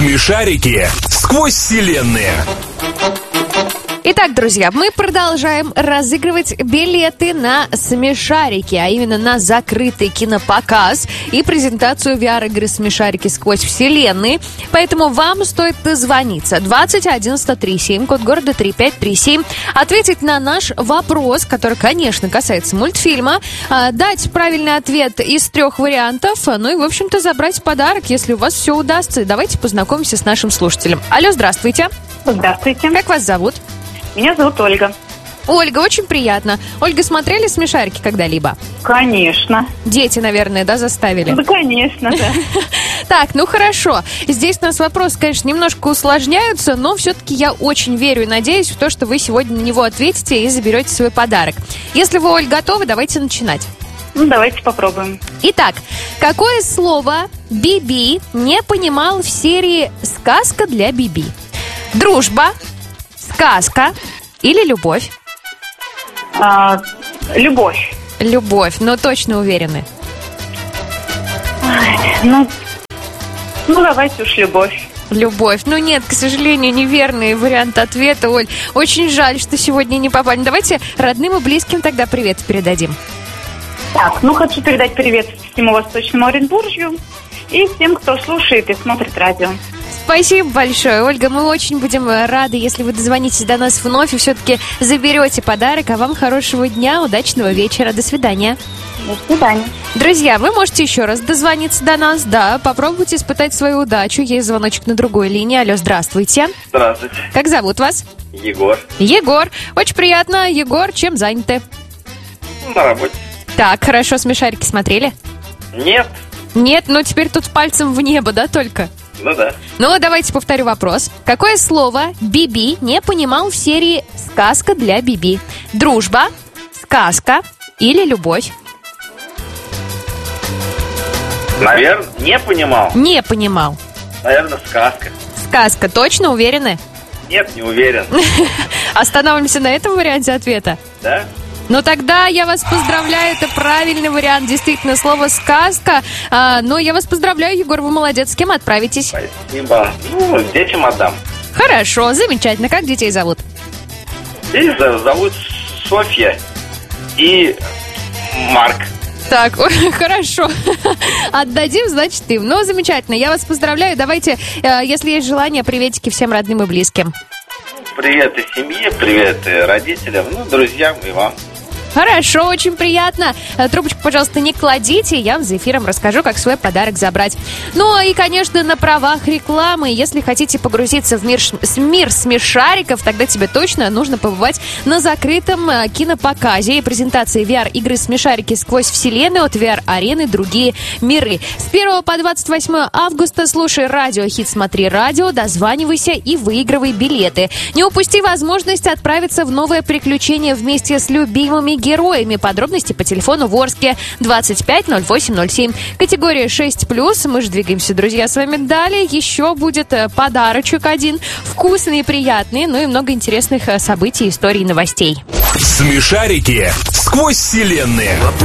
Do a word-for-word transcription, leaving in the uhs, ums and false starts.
Смешарики сквозь вселенные. Итак, друзья, мы продолжаем разыгрывать билеты на «Смешарики», а именно на закрытый кинопоказ и презентацию ви ар-игры «Смешарики сквозь вселенные». Поэтому вам стоит дозвониться. двадцать один сто три семь, код города три пять три семь. Ответить на наш вопрос, который, конечно, касается мультфильма. Дать правильный ответ из трех вариантов. Ну и, в общем-то, забрать подарок, если у вас все удастся. Давайте познакомимся с нашим слушателем. Алло, здравствуйте. Здравствуйте. Как вас зовут? Меня зовут Ольга. Ольга, очень приятно. Ольга, смотрели «Смешарики» когда-либо? Конечно. Дети, наверное, да, заставили? Да, конечно, да. Так, ну хорошо. Здесь у нас вопросы, конечно, немножко усложняются, но все-таки я очень верю и надеюсь в то, что вы сегодня на него ответите и заберете свой подарок. Если вы, Оль, готовы, давайте начинать. Ну, давайте попробуем. Итак, какое слово Биби не понимал в серии «Сказка для Биби»? Дружба, сказка или любовь? А, любовь. Любовь, но точно уверены. Ай, ну, ну, давайте уж любовь. Любовь. Ну нет, к сожалению, неверный вариант ответа, Оль. Очень жаль, что сегодня не попали. Давайте родным и близким тогда привет передадим. Так, ну хочу передать привет всему Восточному Оренбуржью и всем, кто слушает и смотрит радио. Спасибо большое, Ольга. Мы очень будем рады, если вы дозвонитесь до нас вновь и все-таки заберете подарок. А вам хорошего дня, удачного вечера. До свидания. До свидания. Друзья, вы можете еще раз дозвониться до нас. Да, попробуйте испытать свою удачу. Есть звоночек на другой линии. Алло, здравствуйте. Здравствуйте. Как зовут вас? Егор. Егор. Очень приятно. Егор, чем заняты? На работе. Так, хорошо, «Смешарики» смотрели? Нет. Нет, но теперь тут пальцем в небо, да, только? Ну да. Ну, давайте повторю вопрос. Какое слово Биби не понимал в серии «Сказка для Биби»? Дружба, сказка или любовь? Наверное, не понимал. Не понимал. Наверное, сказка. Сказка. Точно уверены? Нет, не уверен. Останавливаемся на этом варианте ответа? Да? Ну, тогда я вас поздравляю, это правильный вариант, действительно, слово «сказка». А, но я вас поздравляю, Егор, вы молодец. С кем отправитесь? Спасибо. Ну, детям отдам. Хорошо, замечательно. Как детей зовут? Их зовут Софья и Марк. Так, хорошо. Отдадим, значит, им. Ну, замечательно. Я вас поздравляю. Давайте, если есть желание, приветики всем родным и близким. Привет и семье, привет и родителям, ну, друзьям и вам. Хорошо, очень приятно. Трубочку, пожалуйста, не кладите. Я вам за эфиром расскажу, как свой подарок забрать. Ну и, конечно, на правах рекламы. Если хотите погрузиться в мир, мир смешариков, тогда тебе точно нужно побывать на закрытом кинопоказе и презентации ви ар-игры «Смешарики сквозь вселенную» от ви ар-арены «Другие миры». С первого по двадцать восьмое августа слушай радио «Хит, смотри радио», дозванивайся и выигрывай билеты. Не упусти возможность отправиться в новое приключение вместе с любимыми героями. Подробности по телефону в Орске двадцать пять ноль восемь ноль семь. Категория шесть плюс. Мы же двигаемся, друзья, с вами далее. Еще будет подарочек один. Вкусный и приятный. Ну и много интересных событий, историй, новостей. Смешарики сквозь вселенные.